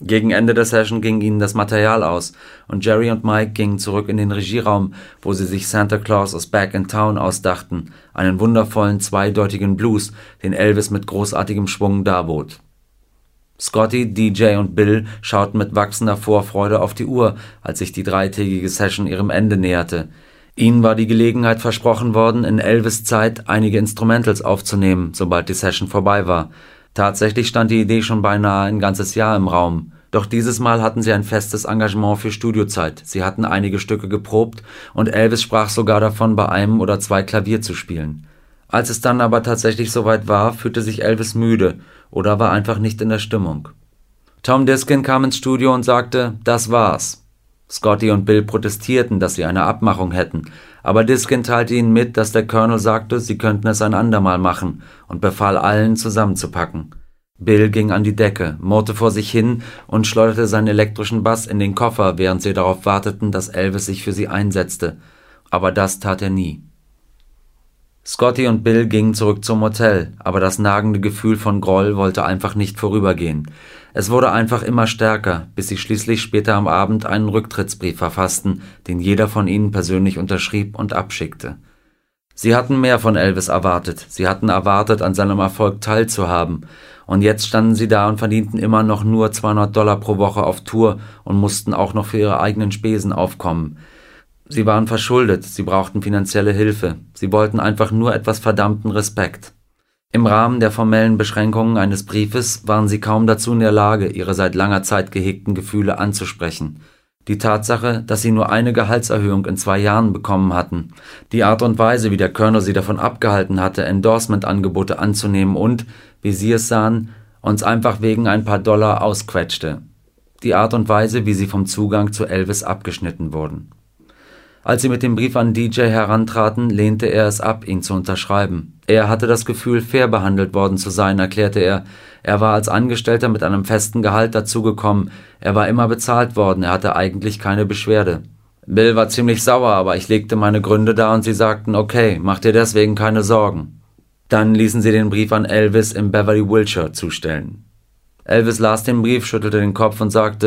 Gegen Ende der Session ging ihnen das Material aus und Jerry und Mike gingen zurück in den Regieraum, wo sie sich Santa Claus is Back in Town ausdachten, einen wundervollen zweideutigen Blues, den Elvis mit großartigem Schwung darbot. Scotty, DJ und Bill schauten mit wachsender Vorfreude auf die Uhr, als sich die dreitägige Session ihrem Ende näherte. Ihnen war die Gelegenheit versprochen worden, in Elvis' Zeit einige Instrumentals aufzunehmen, sobald die Session vorbei war. Tatsächlich stand die Idee schon beinahe ein ganzes Jahr im Raum. Doch dieses Mal hatten sie ein festes Engagement für Studiozeit. Sie hatten einige Stücke geprobt und Elvis sprach sogar davon, bei einem oder zwei Klavier zu spielen. Als es dann aber tatsächlich soweit war, fühlte sich Elvis müde oder war einfach nicht in der Stimmung. Tom Diskin kam ins Studio und sagte, das war's. Scotty und Bill protestierten, dass sie eine Abmachung hätten, aber Diskin teilte ihnen mit, dass der Colonel sagte, sie könnten es ein andermal machen und befahl allen zusammenzupacken. Bill ging an die Decke, murrte vor sich hin und schleuderte seinen elektrischen Bass in den Koffer, während sie darauf warteten, dass Elvis sich für sie einsetzte. Aber das tat er nie. Scotty und Bill gingen zurück zum Motel, aber das nagende Gefühl von Groll wollte einfach nicht vorübergehen. Es wurde einfach immer stärker, bis sie schließlich später am Abend einen Rücktrittsbrief verfassten, den jeder von ihnen persönlich unterschrieb und abschickte. Sie hatten mehr von Elvis erwartet, sie hatten erwartet, an seinem Erfolg teilzuhaben, und jetzt standen sie da und verdienten immer noch nur $200 pro Woche auf Tour und mussten auch noch für ihre eigenen Spesen aufkommen. Sie waren verschuldet, sie brauchten finanzielle Hilfe, sie wollten einfach nur etwas verdammten Respekt. Im Rahmen der formellen Beschränkungen eines Briefes waren sie kaum dazu in der Lage, ihre seit langer Zeit gehegten Gefühle anzusprechen. Die Tatsache, dass sie nur eine Gehaltserhöhung in 2 Jahren bekommen hatten, die Art und Weise, wie der Colonel sie davon abgehalten hatte, Endorsement-Angebote anzunehmen und, wie sie es sahen, uns einfach wegen ein paar Dollar ausquetschte. Die Art und Weise, wie sie vom Zugang zu Elvis abgeschnitten wurden. Als sie mit dem Brief an DJ herantraten, lehnte er es ab, ihn zu unterschreiben. Er hatte das Gefühl, fair behandelt worden zu sein, erklärte er. Er war als Angestellter mit einem festen Gehalt dazugekommen. Er war immer bezahlt worden, er hatte eigentlich keine Beschwerde. Bill war ziemlich sauer, aber ich legte meine Gründe dar und sie sagten, okay, mach dir deswegen keine Sorgen. Dann ließen sie den Brief an Elvis im Beverly Wilshire zustellen. Elvis las den Brief, schüttelte den Kopf und sagte,